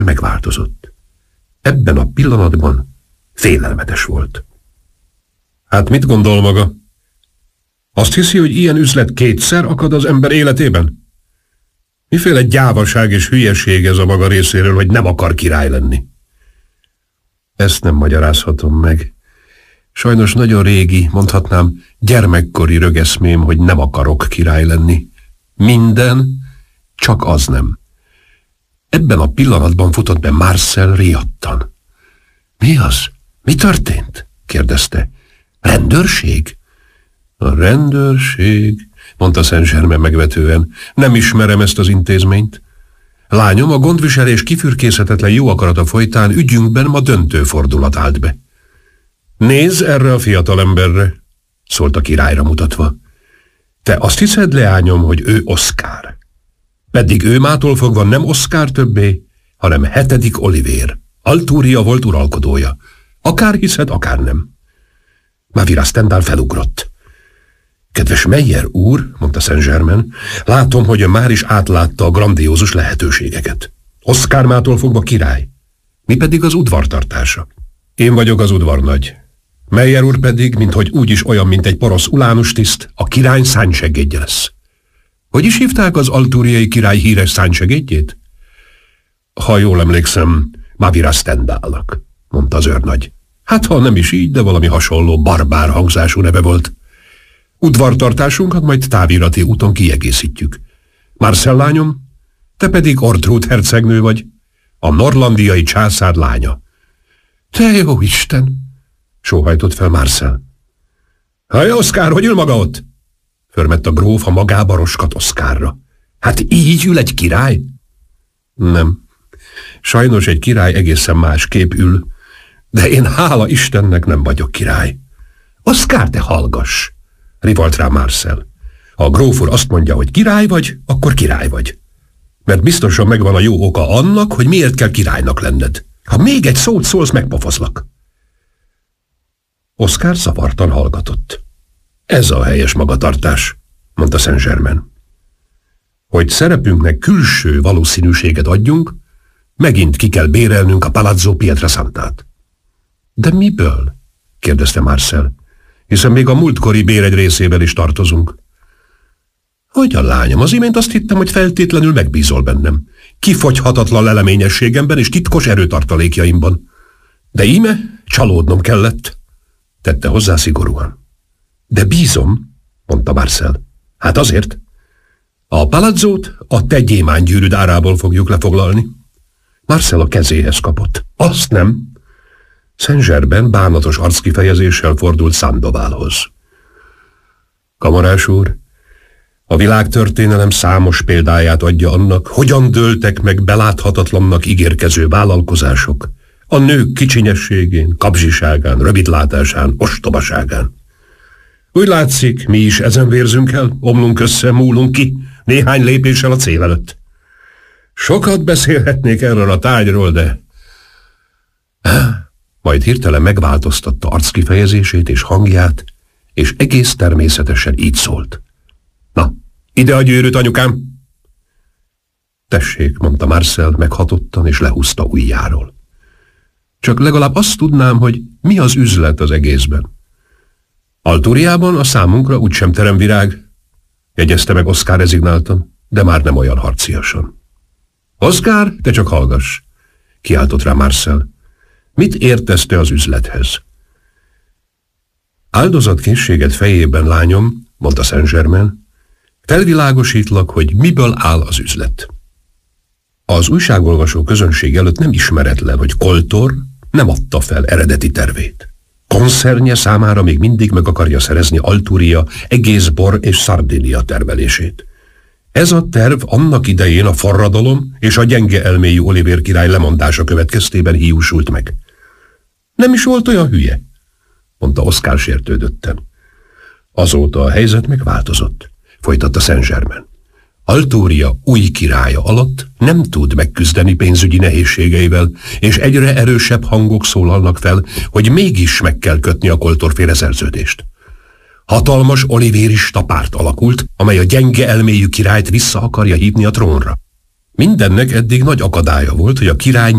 megváltozott. Ebben a pillanatban félelmetes volt. Hát mit gondol maga? Azt hiszi, hogy ilyen üzlet kétszer akad az ember életében? Miféle gyávaság és hülyeség ez a maga részéről, hogy nem akar király lenni? Ezt nem magyarázhatom meg. Sajnos nagyon régi, mondhatnám gyermekkori rögeszmém, hogy nem akarok király lenni. Minden, csak az nem. Ebben a pillanatban futott be Marcel riadtan. Mi az? Mi történt? kérdezte. Rendőrség? A rendőrség, mondta Saint-Germain megvetően. Nem ismerem ezt az intézményt. Lányom, a gondviselés kifürkészhetetlen jó akarata folytán ügyünkben ma döntő fordulat állt be. Nézz erre a fiatalemberre, szólt a királyra mutatva. Te azt hiszed, leányom, hogy ő Oscar. Pedig ő mától fogva nem Oscar többé, hanem 7. Olivér. Altúria volt uralkodója. Akár hiszed, akár nem. Mavira Stendhal felugrott. Kedves Meyer úr, mondta Saint-Germain, látom, hogy ön már is átlátta a grandiózus lehetőségeket. Oscar mától fogva király. Mi pedig az udvartartása. Én vagyok az udvarnagy. Meyer úr pedig, minthogy úgyis olyan, mint egy porosz ulánus tiszt, a király szánysegédje lesz. Hogy is hívták az altúriai király híres szánysegédjét? Ha jól emlékszem, Mavira Stendhalnak, mondta az őrnagy. Hát ha nem is így, de valami hasonló barbár hangzású neve volt. Udvartartásunkat majd távirati úton kiegészítjük. Marcel lányom, te pedig Ortrud hercegnő vagy, a norlandiai császár lánya. Te jó Isten! Sóhajtott fel Marcel. Haj, Oszkár, hogy ül maga ott? Förmett a gróf a magába roskat Oszkárra. Hát így ül egy király? Nem. Sajnos egy király egészen másképp ül, de én hála Istennek nem vagyok király. Oszkár, te hallgass! Rivalt rá Marcel. Ha a gróf úr azt mondja, hogy király vagy, akkor király vagy. Mert biztosan megvan a jó oka annak, hogy miért kell királynak lenned. Ha még egy szót szólsz, megpofozlak. Oscar zavartan hallgatott. Ez a helyes magatartás, mondta Saint-Germain. Hogy szerepünknek külső valószínűséget adjunk, megint ki kell bérelnünk a Palazzo Pietrasantát. De miből? kérdezte Marcel, hiszen még a múltkori bér egy részével is tartozunk. Hogyan, lányom, az imént azt hittem, hogy feltétlenül megbízol bennem. Kifogyhatatlan leleményességemben és titkos erőtartalékjaimban. De íme csalódnom kellett, tette hozzá szigorúan. De bízom, mondta Marcel. Hát azért. A palazzót a te gyémánygyűrűd árából fogjuk lefoglalni. Marcel a kezéhez kapott. Azt nem. Saint-Germain bánatos arckifejezéssel fordult Sandovalhoz. Kamarás úr, a világtörténelem számos példáját adja annak, hogyan dőltek meg beláthatatlannak ígérkező vállalkozások, a nők kicsinyességén, kapzsiságán, rövidlátásán, ostobaságán. Úgy látszik, mi is ezen vérzünk el, omlunk össze, múlunk ki, néhány lépéssel a cél előtt. Sokat beszélhetnék erről a tárgyról, de... Majd hirtelen megváltoztatta arckifejezését és hangját, és egész természetesen így szólt. Na, ide a gyűrűt, anyukám! Tessék, mondta Marcel meghatottan, és lehúzta ujjáról. Csak legalább azt tudnám, hogy mi az üzlet az egészben. Altúriában a számunkra úgysem teremvirág, jegyezte meg Oscar rezignáltan, de már nem olyan harciasan. Oscar, te csak hallgass, kiáltott rá Marcel. Mit értesz te az üzlethez? Áldozatkészséget fejében, lányom, mondta Saint-Germain, felvilágosítlak, hogy miből áll az üzlet. Az újságolvasó közönség előtt nem ismeretlen, hogy Koltor nem adta fel eredeti tervét. Konszernje számára még mindig meg akarja szerezni Altúria egész Bor és Szardinia termelését. Ez a terv annak idején a forradalom és a gyenge elméjű Olivér király lemondása következtében hiúsult meg. Nem is volt olyan hülye, mondta Oscar sértődötten. Azóta a helyzet megváltozott, folytatta Saint-Germain. Altúria új királya alatt nem tud megküzdeni pénzügyi nehézségeivel, és egyre erősebb hangok szólalnak fel, hogy mégis meg kell kötni a Koltor-féle szerződést. Hatalmas olivérista párt alakult, amely a gyenge elméjű királyt vissza akarja hívni a trónra. Mindennek eddig nagy akadálya volt, hogy a király